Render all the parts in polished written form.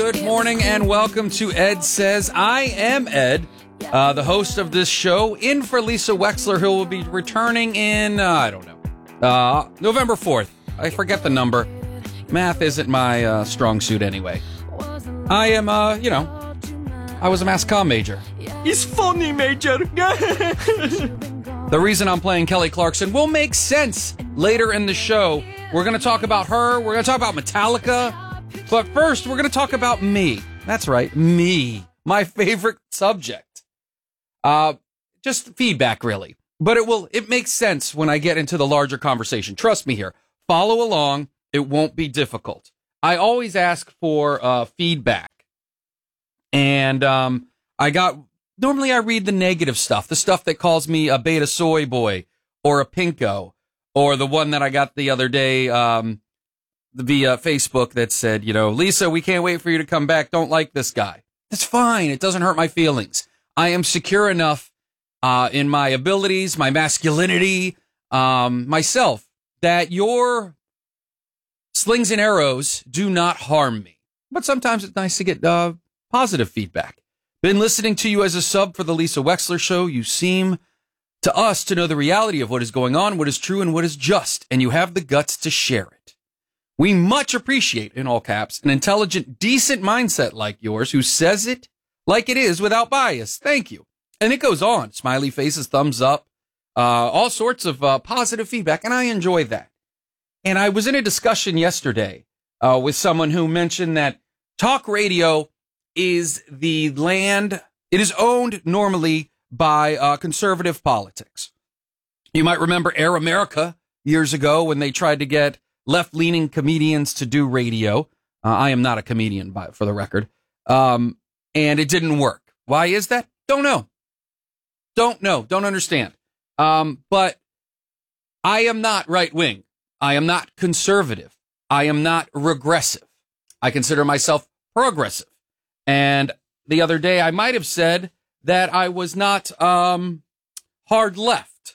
Good morning and welcome to Ed Says. I am Ed, the host of this show, in for Lisa Wexler, who will be returning in, November 4th. I forget the number. Math isn't my strong suit anyway. I am, I was a mass comm major. It's funny, Major. The reason I'm playing Kelly Clarkson will make sense later in the show. We're going to talk about her. We're going to talk about Metallica. But first, we're going to talk about me. That's right, me. My favorite subject. Just feedback, really. But it makes sense when I get into the larger conversation. Trust me here. Follow along. It won't be difficult. I always ask for feedback. And normally I read the negative stuff, the stuff that calls me a beta soy boy or a pinko, or the one that I got the other day via Facebook that said, Lisa, we can't wait for you to come back. Don't like this guy. That's fine. It doesn't hurt my feelings. I am secure enough in my abilities, my masculinity, myself, that your slings and arrows do not harm me. But sometimes it's nice to get positive feedback. Been listening to you as a sub for the Lisa Wexler Show. You seem to us to know the reality of what is going on, what is true, and what is just, and you have the guts to share it. We much appreciate, in all caps, an intelligent, decent mindset like yours who says it like it is without bias. Thank you. And it goes on. Smiley faces, thumbs up, all sorts of positive feedback, and I enjoy that. And I was in a discussion yesterday with someone who mentioned that talk radio is the land, it is owned normally by conservative politics. You might remember Air America years ago when they tried to get left-leaning comedians to do radio. I am not a comedian, for the record. And it didn't work. Why is that? Don't know. Don't understand. But I am not right-wing. I am not conservative. I am not regressive. I consider myself progressive. And the other day I might have said that I was not hard left.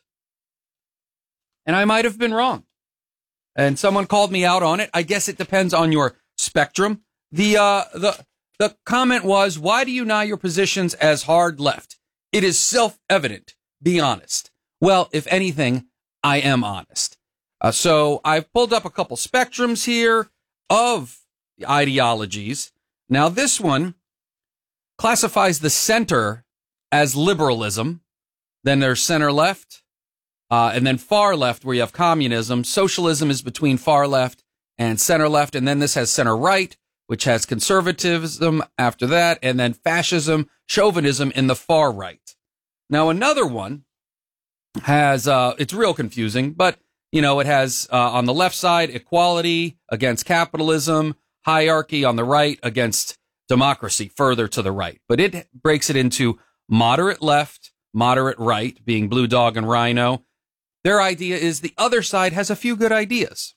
And I might have been wrong. And someone called me out on it. I guess it depends on your spectrum. The comment was, why do you deny your positions as hard left? It is self-evident. Be honest. Well, if anything, I am honest. So I've pulled up a couple spectrums here of ideologies. Now, this one classifies the center as liberalism. Then there's center left. And then far left, where you have communism. Socialism is between far left and center left. And then this has center right, which has conservatism after that. And then fascism, chauvinism in the far right. Now, another one has, it's real confusing, but, it has on the left side, equality against capitalism, hierarchy on the right against democracy, further to the right. But it breaks it into moderate left, moderate right, being Blue Dog and Rhino. Their idea is the other side has a few good ideas.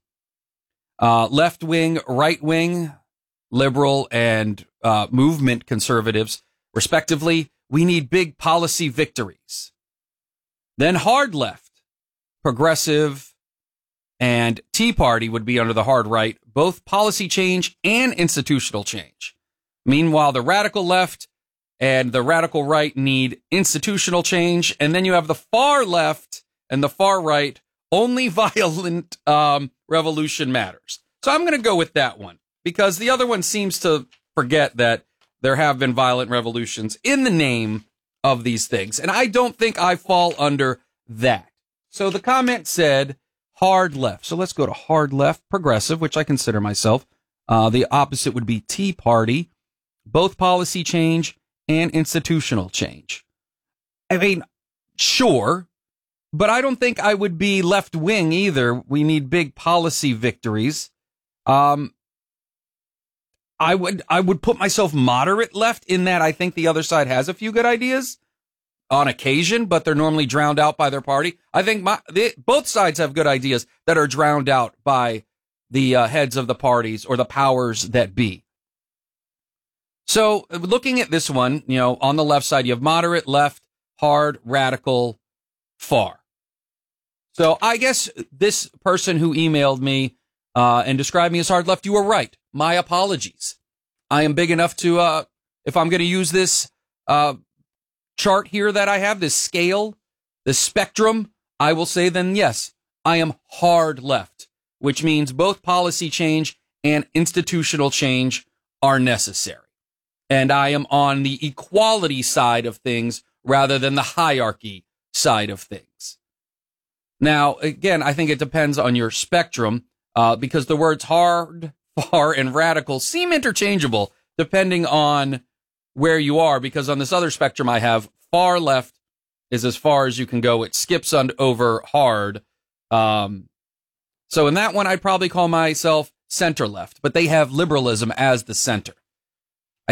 Left wing, right wing, liberal, and movement conservatives, respectively, we need big policy victories. Then hard left, progressive, and Tea Party would be under the hard right, both policy change and institutional change. Meanwhile, the radical left and the radical right need institutional change. And then you have the far left and the far right, only violent revolution matters. So I'm going to go with that one, because the other one seems to forget that there have been violent revolutions in the name of these things. And I don't think I fall under that. So the comment said hard left. So let's go to hard left, progressive, which I consider myself. The opposite would be Tea Party, both policy change and institutional change. I mean, sure, but I don't think I would be left wing either. We need big policy victories. I would put myself moderate left in that I think the other side has a few good ideas on occasion, but they're normally drowned out by their party. I think both sides have good ideas that are drowned out by the heads of the parties or the powers that be. So looking at this one, on the left side, you have moderate, left, hard, radical, far. So I guess this person who emailed me and described me as hard left, you were right. My apologies. I am big enough to, if I'm going to use this chart here that I have, this scale, this spectrum, I will say then yes, I am hard left, which means both policy change and institutional change are necessary. And I am on the equality side of things rather than the hierarchy side of things. Now, again, I think it depends on your spectrum, because the words hard, far, and radical seem interchangeable depending on where you are, because on this other spectrum I have, far left is as far as you can go. It skips over hard. So in that one, I'd probably call myself center left, but they have liberalism as the center.